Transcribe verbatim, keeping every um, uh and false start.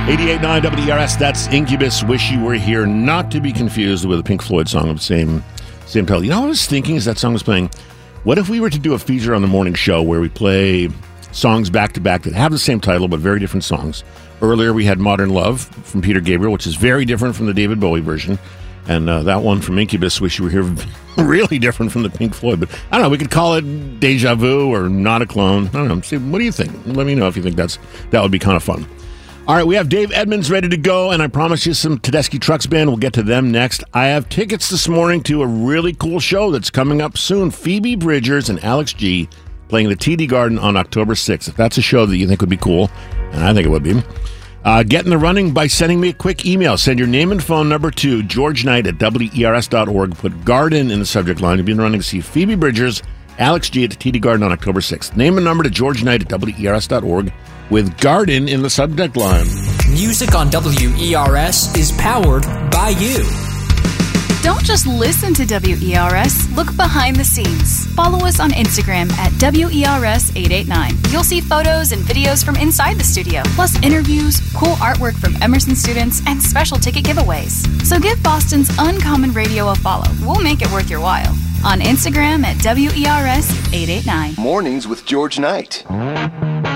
eighty-eight point nine W E R S, that's Incubus, Wish You Were Here, not to be confused with a Pink Floyd song of the same, same title. You know what I was thinking as that song was playing? What if we were to do a feature on the morning show where we play songs back-to-back that have the same title but very different songs? Earlier we had Modern Love from Peter Gabriel, which is very different from the David Bowie version. And uh, that one from Incubus, Wish You Were Here, really different from the Pink Floyd. But I don't know, we could call it Deja Vu or Not a Clone. I don't know. See, what do you think? Let me know if you think that's that would be kind of fun. All right, we have Dave Edmunds ready to go, and I promise you some Tedeschi Trucks Band. We'll get to them next. I have tickets this morning to a really cool show that's coming up soon. Phoebe Bridgers and Alex G playing the T D Garden on October sixth. If that's a show that you think would be cool, and I think it would be, uh, get in the running by sending me a quick email. Send your name and phone number to george knight at W E R S dot org. Put Garden in the subject line. You'll be in the running to see Phoebe Bridgers, Alex G at the T D Garden on October sixth. Name and number to george knight at W E R S dot org. With Garden in the subject line. Music on W E R S is powered by you. Don't just listen to W E R S. Look behind the scenes. Follow us on Instagram at W E R S eight eight nine. You'll see photos and videos from inside the studio, plus interviews, cool artwork from Emerson students, and special ticket giveaways. So give Boston's Uncommon Radio a follow. We'll make it worth your while. On Instagram at W E R S eight eight nine. Mornings with George Knight.